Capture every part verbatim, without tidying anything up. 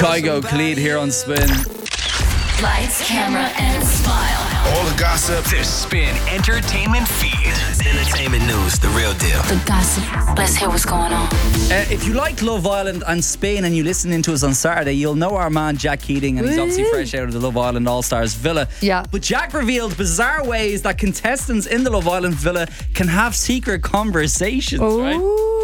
Kygo, Khalid here on Spin. Lights, camera, and smile. All the gossip. The Spin Entertainment Feed. Entertainment news, the real deal. The gossip. Let's hear what's going on. Uh, if you like Love Island and Spain and you listen into us on Saturday, you'll know our man Jack Keating, and he's obviously fresh out of the Love Island All-Stars villa. Yeah. But Jack revealed bizarre ways that contestants in the Love Island villa can have secret conversations, right?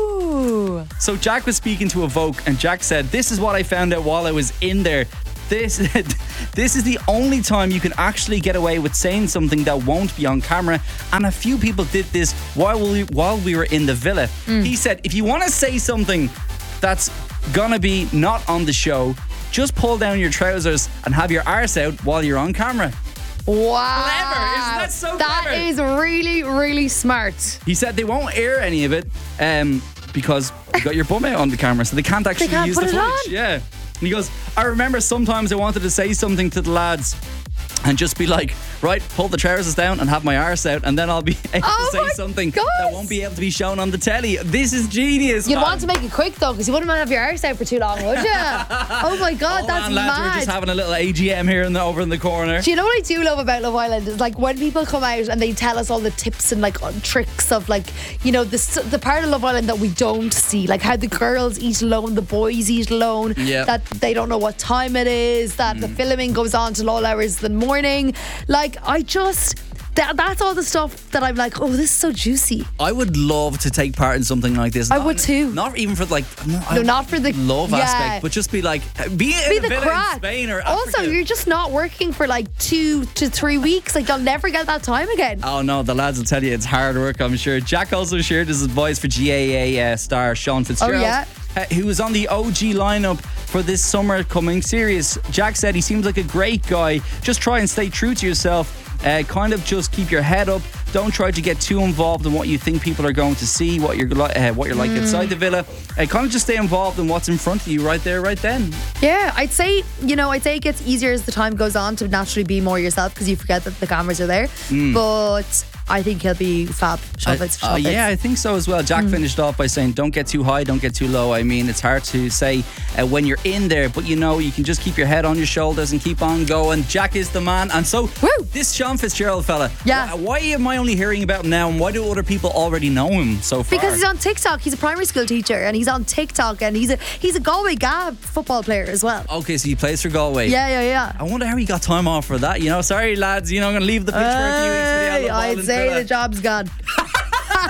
Ooh. So Jack was speaking to Evoke, and Jack said, "This is what I found out while I was in there. This, this is the only time you can actually get away with saying something that won't be on camera, and a few people did this while we while we were in the villa." Mm. He said, "If you want to say something that's gonna be not on the show, just pull down your trousers and have your arse out while you're on camera." Wow. Clever, isn't that so That clever? is really, really smart. He said they won't air any of it um, because you got your bum out on the camera, so they can't actually can't use put the it footage. on. Yeah. And he goes, "I remember sometimes I wanted to say something to the lads and just be like, right, pull the trousers down and have my arse out, and then I'll be able Oh to say my something God. that won't be able to be shown on the telly." This is genius. You'd man. want to make it quick though, because you wouldn't want to have your arse out for too long, would you? Oh my God, Hold that's on, lads, we're mad. just having a little A G M here in the, over in the corner. Do you know what I do love about Love Island is like when people come out and they tell us all the tips and like uh, tricks of like, you know, the the part of Love Island that we don't see, like how the girls eat alone, the boys eat alone, Yeah. that they don't know what time it is, that Mm. the filming goes on till all hours of the morning. Like I just that, that's all the stuff that I'm like, oh, this is so juicy. I would love to take part in something like this. I Not- would too. Not even for like no, No, not for the- love yeah. aspect, but just be like be, Be in a the villa crack. in Spain or also, Africa. you're just not working for like two to three weeks. Like you'll never get that time again. Oh no, the lads will tell you it's hard work, I'm sure. Jack also shared his advice for G A A uh, star Sean Fitzgerald, Oh, yeah? uh, who was on the O G lineup for this summer coming series. Jack said he seems like a great guy. Just try and stay true to yourself. Uh, kind of just keep your head up. Don't try to get too involved in what you think people are going to see, what you're li- uh, what you're like Mm. inside the villa. Uh, kind of just stay involved in what's in front of you right there, right then. Yeah, I'd say, you know, I'd say it gets easier as the time goes on to naturally be more yourself because you forget that the cameras are there. But I think he'll be fab. Sean Fitz, Sean Uh, Fitz. yeah, I think so as well. Jack finished off by saying, "Don't get too high, don't get too low." I mean, it's hard to say uh, when you're in there, but you know, you can just keep your head on your shoulders and keep on going. Jack is the man. And so, Woo! this Sean Fitzgerald fella, Yeah. wh- why am I only hearing about him now, and why do other people already know him so far? Because he's on TikTok. He's a primary school teacher and he's on TikTok and he's a he's a Galway Gab football player as well. Okay, so he plays for Galway. Yeah, yeah, yeah. I wonder how he got time off for that. You know, sorry lads, you know, I'm going to leave the pitch for a few weeks for the Hey, Love I'd Island say villa. the job's gone.